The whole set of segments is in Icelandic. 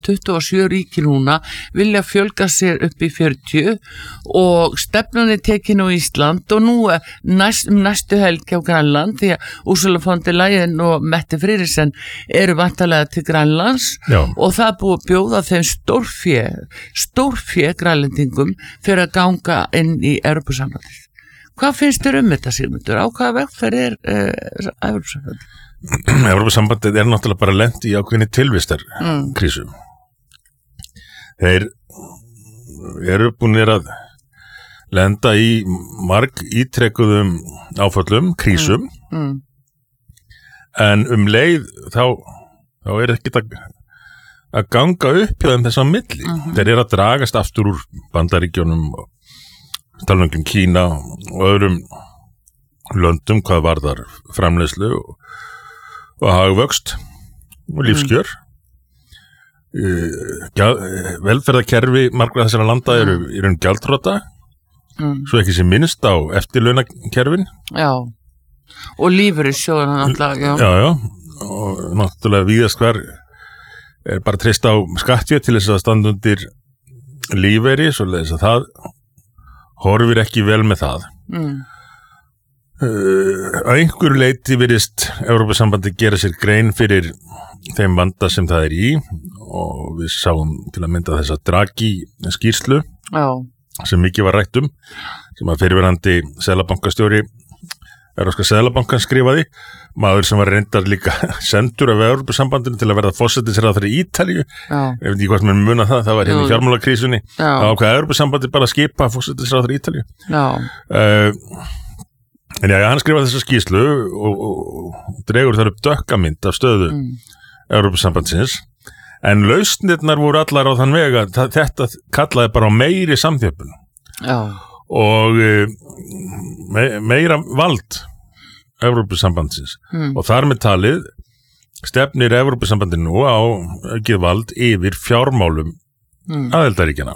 27 ríki núna vilja fjölga sér upp í 40 og stefnan tekin á Ísland og nú næstu helgi á Grænland því að Ursula von der Leyen og Mette Frederiksen eru vantarlega til Grænlands og það búið að bjóða þeim stórfé grænlendingum fyrir að ganga inn í Evrópusambandið. Hvað finnst þér þetta, Sigmundur? Á hvaða vegferð Evrópusambandið? Evrópusambandið náttúrulega bara lent í ákveðinni tilvistarkrísu. Þeir eru búinir að lenda í marg ítrekkuðum áföllum, krísum, en leið þá er ekki að ganga upp hjá þeim þess að milli. Þeir eru að dragast aftur úr Bandaríkjunum og talningum Kína og öðrum löndum hvað varðar framleiðslu og hagvöxt og lífskjör. Velferðarkerfi margra þessara landa eru í raun gjaldþrota, svo ekki sem minnst á eftirlaunakerfin. Já, og lífeyrissjóðina náttúrulega. Já, og náttúrulega víðast hver er bara treyst á skattfé til þess að standa undir lífeyri, svoleiðis að það horfir ekki vel með það. Að einhverju leyti virðist Evrópusambandið gera sér grein fyrir þeim vanda sem það er í og við sáum til að mynda þessa Draghi skýrslu sem mikið var rætt sem að fyrirverandi seðlabankastjóri Evrópska seðlabankan skrifaði, maður sem var reyndar líka sendur af Evrópusambandinu til að verða forsætisráðherra í Ítalíu. Ég veit ekki hvað sem er muna það var hérna í fjármálakrísunni. Það ákvað Evrópusambandið bara að skipa forsætisráðherra í Ítalíu. En já, hann skrifaði þessa skýrslu og dregur þar upp dökkamynd af stöðu Evrópusambandsins, en lausnirnar voru allar á þann veg að þetta kallaði bara á meiri samþjöppun. Og meira vald Evrópusambandsins og þar með talið stefnir Evrópusambandinu nú á aukið vald yfir fjármálum aðildarríkjanna.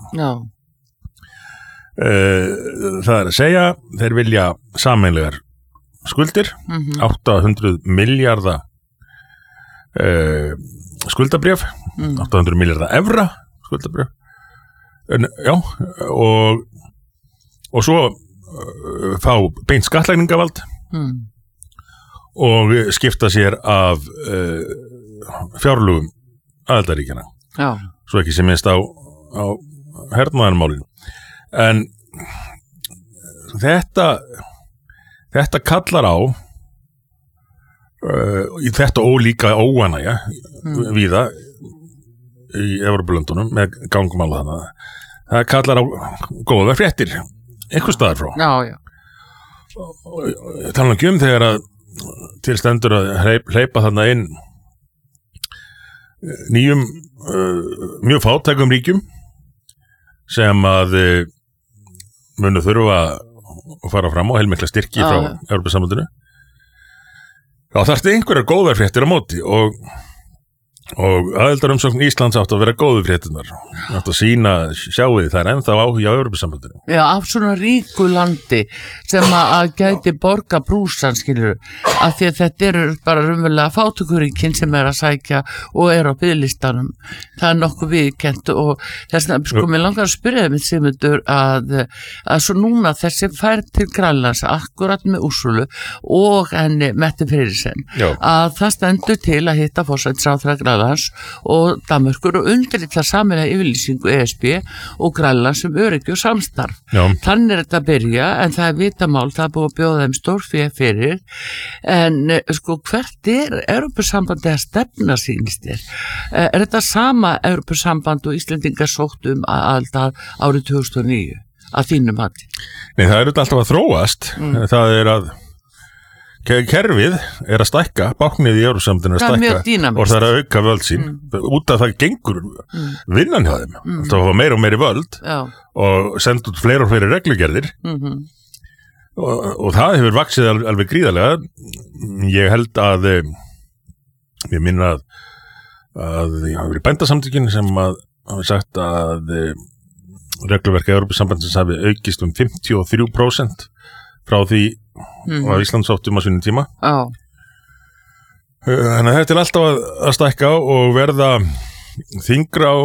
Það er að segja, þeir vilja sameiginlegar skuldir, 800 milljarða skuldabréf, 800 milljarða evra skuldabréf. Já, og svo fá beint skattlagningarvald og skipta sér af fjárlögum aðildarríkjanna. Svo ekki sem minnst á hernaðarmálinu. En þetta kallar á í þetta ólíka óanægja víða í Evrópulöndunum með gangmála þannig. Það kallar á góða fréttir einhvers staðar frá. Tala ekki þegar að til stendur að hleypa þarna inn nýjum mjög fátækum ríkjum sem að munu þurfa að fara fram á heilmikla styrki frá Evrópusambandinu. Já, þarfti einhverjar góðar fréttir á móti og aðildarumsókn Íslands átt að vera góðu fréttunar, átt að sína sjáið þær ennþá áhuga á Evrópusambandinu. Já, af svona ríku landi sem að gæti borga brúsan, skilur, af því að þetta eru bara raunverulega fátækuríkin sem að sækja og á biðlistanum. Það er nokkuð viðurkennt og þess að, sko, mér langar að spyrja þeim Sigmundur að svo núna þessi færð til Grænlands akkurat með Úrsulu og henni Mette Frederiksen, að það stendur til að hitta forsætisráðherra Grænlands og Danmerkur og undirrita sameiginlega yfirlýsingu ESB og Grænlands sem öryggi og samstarf. Þannig er þetta að byrja, en það er vitamál, það er búið að bjóða þeim stórfé fyrir, en sko hvert er Evrópusambandið að stefna sýnist þér? Er þetta sama Evrópusamband og Íslendingar sótt alltaf árið 2009 að þínu mati? Nei, það er alltaf að þróast, það er að kerfið er að stækka, báknið í Evrópusambandinu að stækka og það er að auka völd sín út af það gengur vinnan hjá þeim, það var meira og meiri völd og senda út fleiri og fleiri reglugerðir og það hefur vaxið alveg gríðarlega. Ég held að ég minna að ég hafi verið bændasamtökin sem að hafi sagt að regluverk Evrópusambandsins hafi aukist 53% frá því og Ísland sóttum á sínum tíma. Þannig að þetta er alltaf að stækka og verða þingra